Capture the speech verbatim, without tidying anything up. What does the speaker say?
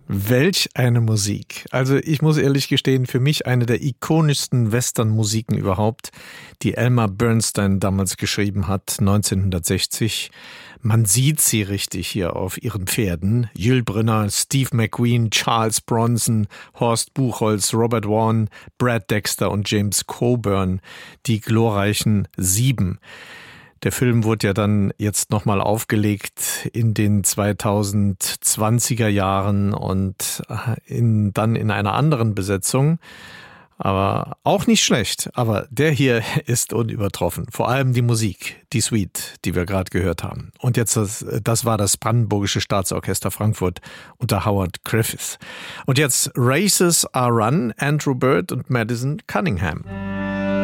Welch eine Musik. Also ich muss ehrlich gestehen, für mich eine der ikonischsten Western-Musiken überhaupt, die Elmer Bernstein damals geschrieben hat, neunzehnhundertsechzig. Man sieht sie richtig hier auf ihren Pferden. Yul Brynner, Steve McQueen, Charles Bronson, Horst Buchholz, Robert Vaughn, Brad Dexter und James Coburn, die glorreichen Sieben. Der Film wurde ja dann jetzt nochmal aufgelegt in den zweitausendzwanziger Jahren und in, dann in einer anderen Besetzung. Aber auch nicht schlecht. Aber der hier ist unübertroffen. Vor allem die Musik, die Suite, die wir gerade gehört haben. Und jetzt, das, das war das Brandenburgische Staatsorchester Frankfurt unter Howard Griffiths. Und jetzt Races Are Run, Andrew Bird und Madison Cunningham.